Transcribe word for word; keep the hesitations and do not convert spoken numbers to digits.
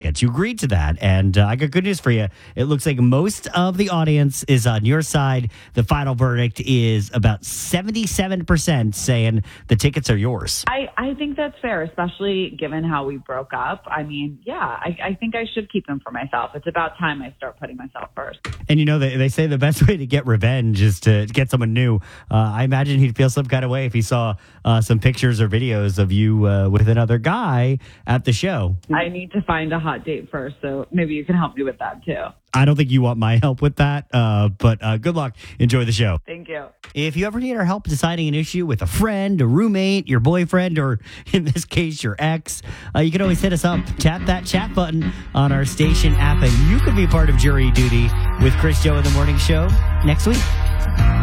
tickets. You agreed to that. And uh, I got good news for you. It looks like most of the audience is on your side. The final verdict is about seventy-seven percent saying the tickets are yours. I, I think that's fair, especially given how we broke up. I mean, yeah, I, I think I should keep them for myself. It's about time I start putting myself first. And you know, they, they say the best way to get revenge is to get someone new. Uh, I imagine he'd feel some kind of way if he saw uh, some pictures or videos of you uh, with another guy at the show. I need to find a hot date first, so maybe you can help me with that too. I don't think you want my help with that, uh, but uh, good luck. Enjoy the show. Thank you. If you ever need our help deciding an issue with a friend, a roommate, your boyfriend, or in this case, your ex, uh, you can always hit us up. Tap that chat button on our station app, and you could be part of jury duty with Chris Joe in the Morning Show next week.